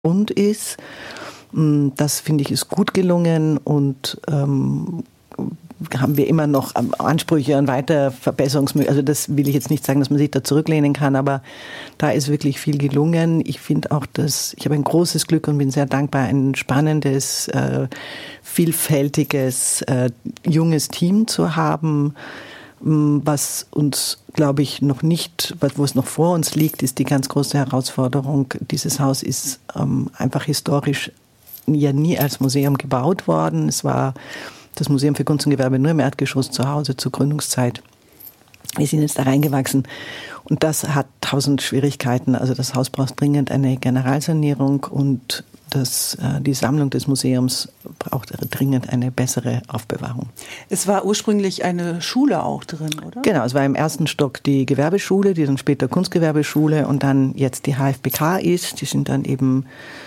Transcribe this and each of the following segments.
rund ist. Das, finde ich, ist gut gelungen und haben wir immer noch Ansprüche an weiter Verbesserungsmöglichkeiten. Also das will ich jetzt nicht sagen, dass man sich da zurücklehnen kann, aber da ist wirklich viel gelungen. Ich finde auch, dass ich habe ein großes Glück und bin sehr dankbar, ein spannendes, vielfältiges, junges Team zu haben. Was uns, glaube ich, noch nicht, wo es noch vor uns liegt, ist die ganz große Herausforderung. Dieses Haus ist einfach historisch ja nie als Museum gebaut worden. Es war das Museum für Kunst und Gewerbe nur im Erdgeschoss zu Hause zur Gründungszeit. Wir sind jetzt da reingewachsen und das hat 1000 Schwierigkeiten. Also das Haus braucht dringend eine Generalsanierung und die Sammlung des Museums braucht dringend eine bessere Aufbewahrung. Es war ursprünglich eine Schule auch drin, oder? Genau, es war im ersten Stock die Gewerbeschule, die dann später Kunstgewerbeschule und dann jetzt die HFBK ist. Die sind dann eben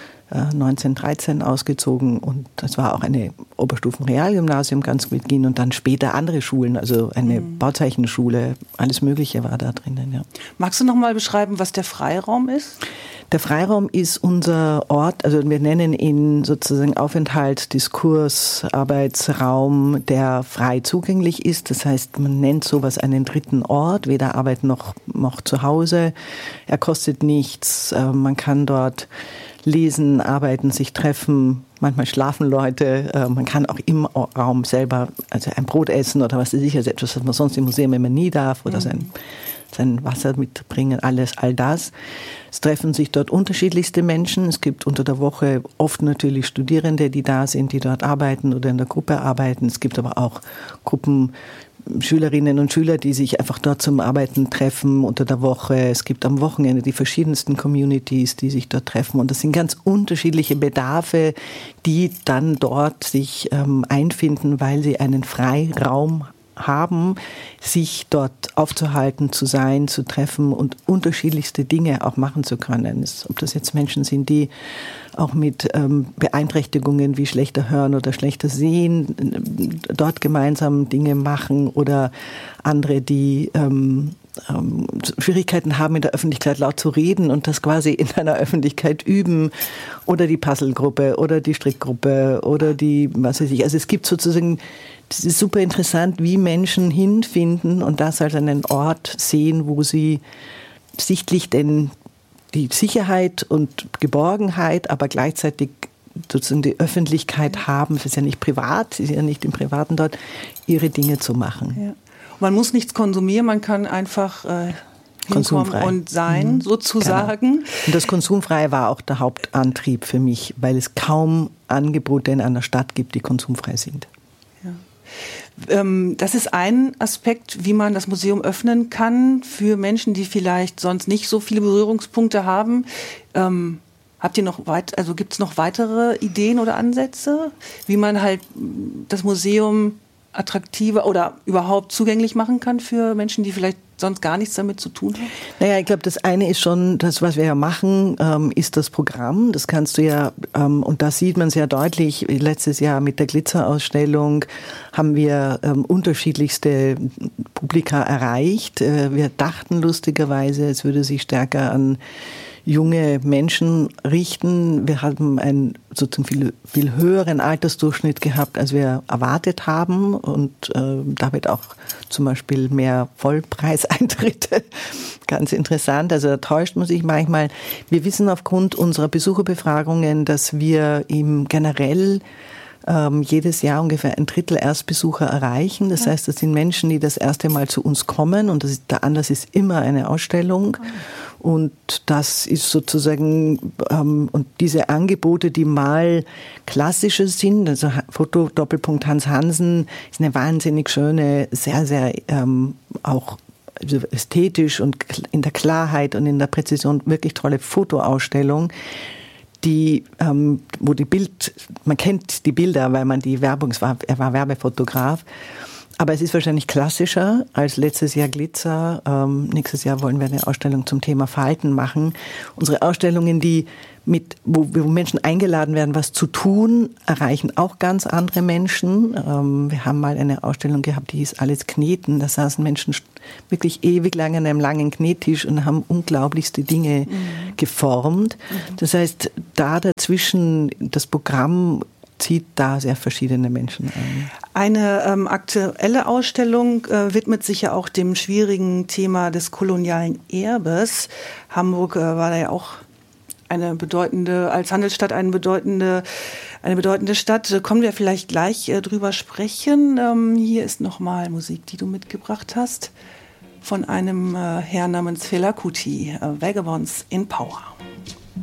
1913 ausgezogen und das war auch eine Oberstufenrealgymnasium ganz mit Beginn und dann später andere Schulen, also eine Bauzeichenschule, alles Mögliche war da drinnen. Ja. Magst du noch mal beschreiben, was der Freiraum ist? Der Freiraum ist unser Ort, also wir nennen ihn sozusagen Aufenthalt, Diskurs, Arbeitsraum, der frei zugänglich ist. Das heißt, man nennt sowas einen dritten Ort, weder Arbeit noch zu Hause. Er kostet nichts, man kann dort lesen, arbeiten, sich treffen, manchmal schlafen Leute, man kann auch im Raum selber also ein Brot essen oder was weiß ich, also etwas, was man sonst im Museum immer nie darf oder sein Wasser mitbringen, all das. Es treffen sich dort unterschiedlichste Menschen. Es gibt unter der Woche oft natürlich Studierende, die da sind, die dort arbeiten oder in der Gruppe arbeiten. Es gibt aber auch Gruppen Schülerinnen und Schüler, die sich einfach dort zum Arbeiten treffen unter der Woche. Es gibt am Wochenende die verschiedensten Communities, die sich dort treffen. Und das sind ganz unterschiedliche Bedarfe, die dann dort sich einfinden, weil sie einen Freiraum haben, sich dort aufzuhalten, zu sein, zu treffen und unterschiedlichste Dinge auch machen zu können. Ob das jetzt Menschen sind, die auch mit Beeinträchtigungen wie schlechter Hören oder schlechter Sehen dort gemeinsam Dinge machen oder andere, die Schwierigkeiten haben, in der Öffentlichkeit laut zu reden und das quasi in einer Öffentlichkeit üben oder die Puzzlegruppe oder die Strickgruppe oder die, was weiß ich. Also es gibt sozusagen, das ist super interessant, wie Menschen hinfinden und das als einen Ort sehen, wo sie sichtlich denn die Sicherheit und Geborgenheit, aber gleichzeitig sozusagen die Öffentlichkeit haben. Es ist ja nicht privat, es ist ja nicht im Privaten dort, ihre Dinge zu machen. Ja. Man muss nichts konsumieren, man kann einfach hinkommen und sein, sozusagen. Genau. Und das Konsumfreie war auch der Hauptantrieb für mich, weil es kaum Angebote in einer Stadt gibt, die konsumfrei sind. Ja. Das ist ein Aspekt, wie man das Museum öffnen kann für Menschen, die vielleicht sonst nicht so viele Berührungspunkte haben. Habt ihr noch gibt es noch weitere Ideen oder Ansätze, wie man halt das Museum attraktiver oder überhaupt zugänglich machen kann für Menschen, die vielleicht sonst gar nichts damit zu tun haben? Naja, ich glaube, das eine ist schon, das, was wir ja machen, ist das Programm. Das kannst du ja, und da sieht man sehr deutlich, letztes Jahr mit der Glitzerausstellung haben wir unterschiedlichste Publika erreicht. Wir dachten lustigerweise, es würde sich stärker an junge Menschen richten. Wir haben einen sozusagen viel höheren Altersdurchschnitt gehabt, als wir erwartet haben und damit auch zum Beispiel mehr Vollpreiseintritte. Ganz interessant, also da täuscht man sich manchmal. Wir wissen aufgrund unserer Besucherbefragungen, dass wir im generell jedes Jahr ungefähr 1/3 Erstbesucher erreichen. Das heißt, das sind Menschen, die das erste Mal zu uns kommen und der Anlass ist immer eine Ausstellung. Und das ist sozusagen, und diese Angebote, die mal klassische sind, also Foto-Doppelpunkt Hans Hansen ist eine wahnsinnig schöne, sehr, sehr auch also ästhetisch und in der Klarheit und in der Präzision wirklich tolle Fotoausstellung. Man kennt die Bilder, weil man er war Werbefotograf. Aber es ist wahrscheinlich klassischer als letztes Jahr Glitzer. Nächstes Jahr wollen wir eine Ausstellung zum Thema Falten machen. Unsere Ausstellungen, die wo Menschen eingeladen werden, was zu tun, erreichen auch ganz andere Menschen. Wir haben mal eine Ausstellung gehabt, die hieß Alles Kneten. Da saßen Menschen wirklich ewig lang an einem langen Knettisch und haben unglaublichste Dinge geformt. Das heißt, da dazwischen das Programm zieht da sehr verschiedene Menschen ein. Eine aktuelle Ausstellung widmet sich ja auch dem schwierigen Thema des kolonialen Erbes. Hamburg war da ja auch als Handelsstadt eine bedeutende Stadt. Können wir vielleicht gleich drüber sprechen. Hier ist nochmal Musik, die du mitgebracht hast, von einem Herrn namens Fela Kuti, Vagabonds in Power.